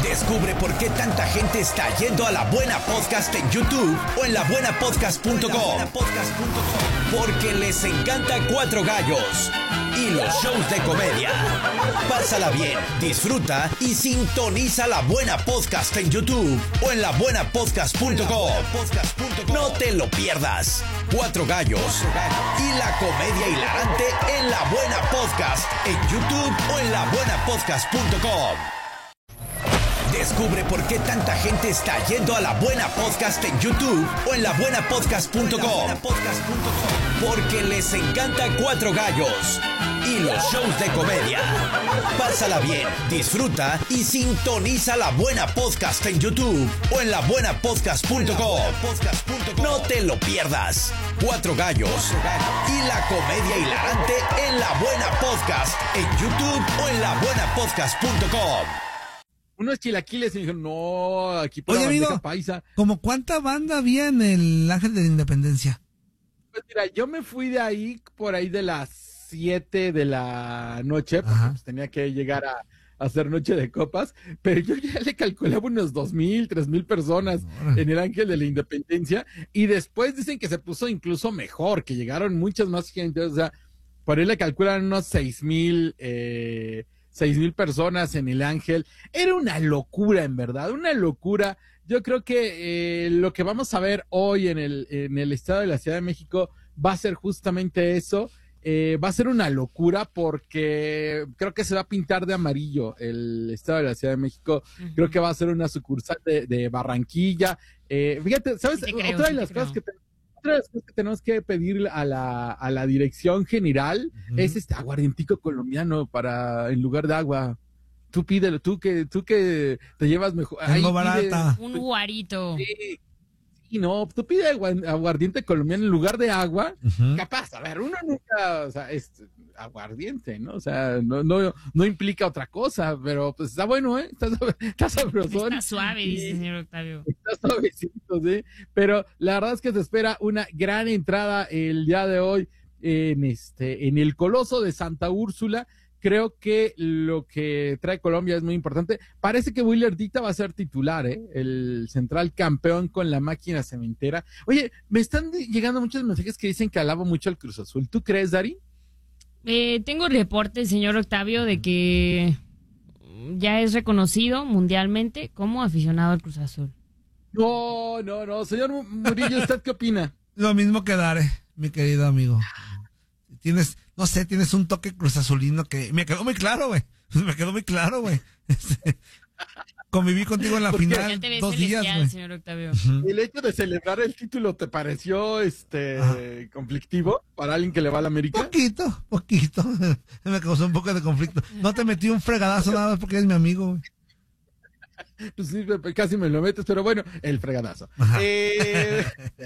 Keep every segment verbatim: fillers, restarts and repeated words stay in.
Descubre por qué tanta gente está yendo a La Buena Podcast en YouTube o en la buena podcast punto com. Porque les encanta Cuatro Gallos y los shows de comedia. Pásala bien, disfruta y sintoniza La Buena Podcast en YouTube o en la buena podcast punto com. No te lo pierdas. Cuatro Gallos y la comedia hilarante en La Buena Podcast en YouTube o en la buena podcast punto com. Descubre por qué tanta gente está yendo a La Buena Podcast en YouTube o en la buena podcast punto com. Porque les encanta Cuatro Gallos y los shows de comedia. Pásala bien, disfruta y sintoniza La Buena Podcast en YouTube o en la buena podcast punto com. No te lo pierdas. Cuatro Gallos y la comedia hilarante en La Buena Podcast en YouTube o en la buena podcast punto com. Unos chilaquiles y me dijeron, no, aquí por Oye, la amigo, bandeja paisa. ¿Cómo cuánta banda había en el Ángel de la Independencia? Pues mira, yo me fui de ahí por ahí de las siete de la noche, porque Ajá. pues tenía que llegar a, a hacer noche de copas, pero yo ya le calculaba unos dos mil, tres mil personas Órale. en el Ángel de la Independencia, y después dicen que se puso incluso mejor, que llegaron muchas más gente, o sea, por ahí le calculan unos seis mil, eh, seis mil personas en el Ángel. Era una locura, en verdad, una locura. Yo creo que eh, lo que vamos a ver hoy en el, en el estado de la Ciudad de México va a ser justamente eso. Eh, va a ser una locura porque creo que se va a pintar de amarillo el estado de la Ciudad de México. Uh-huh. Creo que va a ser una sucursal de, de Barranquilla. Eh, fíjate, ¿sabes? Sí creo, otra de las sí cosas que te, otra de las cosas que tenemos que pedir a la, a la dirección general uh-huh. es este aguardientico colombiano para en lugar de agua. Tú pídelo, tú que, tú que te llevas mejor. Tengo barata. Pide, un guarito. Sí, sí, no, tú pides aguardiente colombiano en lugar de agua. Uh-huh. Capaz, a ver, uno nunca, o sea, es aguardiente, ¿no? O sea, no, no, no implica otra cosa, pero pues está bueno, ¿eh? Está, está sabrosón. Está suave, dice el señor Octavio. Está suavecito, sí. Pero la verdad es que se espera una gran entrada el día de hoy en este, en el Coloso de Santa Úrsula. Creo que lo que trae Colombia es muy importante. Parece que Willer Dita va a ser titular, ¿eh? El central campeón con la máquina cementera. Oye, me están llegando muchos mensajes que dicen que alabo mucho al Cruz Azul. ¿Tú crees, Dari? Eh, tengo reporte, señor Octavio, de que ya es reconocido mundialmente como aficionado al Cruz Azul. No, no, no. Señor Murillo, ¿usted qué opina? Lo mismo que Dare, mi querido amigo. Tienes, no sé, tienes un toque cruzazulino que me quedó muy claro, güey. Me quedó muy claro, güey. Este, conviví contigo en la final dos días, güey. Señor Octavio. Uh-huh. ¿El hecho de celebrar el título te pareció este uh-huh. conflictivo para alguien que le va a la América? Poquito, poquito. Me causó un poco de conflicto. No te metí un fregadazo nada más porque eres mi amigo, güey. Pues sí, casi me lo metes, pero bueno, el fregadazo. Eh,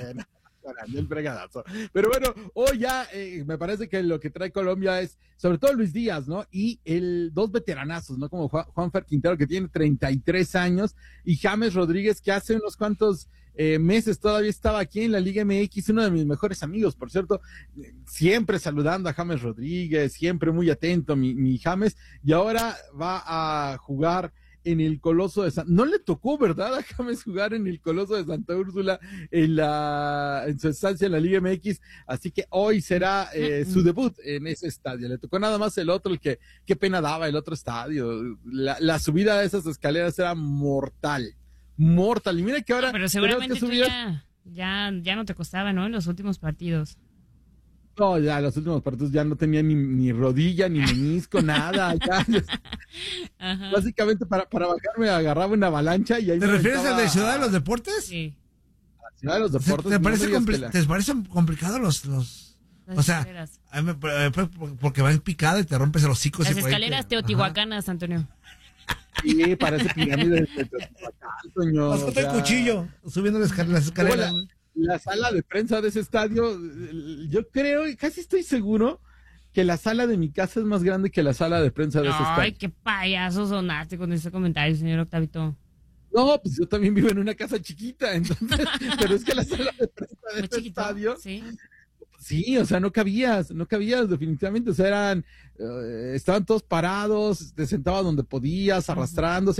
el fregadazo. Pero bueno, hoy ya eh, me parece que lo que trae Colombia es, sobre todo Luis Díaz, ¿no? Y el dos veteranazos, ¿no? Como Juan, Juanfer Quintero, que tiene treinta y tres años, y James Rodríguez, que hace unos cuantos eh, meses todavía estaba aquí en la Liga M X, uno de mis mejores amigos, por cierto, siempre saludando a James Rodríguez, siempre muy atento, mi, mi James, y ahora va a jugar en el Coloso de Santa... No le tocó, ¿verdad? A James jugar en el Coloso de Santa Úrsula en la en su estancia en la Liga M X, así que hoy será eh, su debut en ese estadio. Le tocó nada más el otro, el que qué pena daba el otro estadio. La, la subida de esas escaleras era mortal, mortal. Y mira que ahora... No, pero seguramente tú ya, ya, ya no te costaba, ¿no? En los últimos partidos. No, ya los últimos partidos ya no tenía ni, ni rodilla, ni menisco, nada. Ya, Ajá. Básicamente para, para bajarme agarraba una avalancha y ahí ¿Te refieres al de Ciudad de los Deportes? Sí. A Ciudad de los Deportes. ¿Te, te, parece, no compli- ¿te parece complicado los... los... Las o sea, escaleras. Me, porque va en picada y te rompes los hocicos. Las y escaleras te... teotihuacanas, Antonio. Sí, parece pirámide de Teotihuacán, señor. Pásate el cuchillo, subiendo las escaleras. Las escaleras. La sala de prensa de ese estadio, yo creo, y casi estoy seguro que la sala de mi casa es más grande que la sala de prensa de ese estadio. Ay, qué payaso sonaste con ese comentario, señor Octavito. No, pues yo también vivo en una casa chiquita, entonces, pero es que la sala de prensa de este chiquito, estadio, sí. Sí, o sea, no cabías, no cabías definitivamente, o sea, eran, uh, estaban todos parados, te sentabas donde podías, arrastrándose.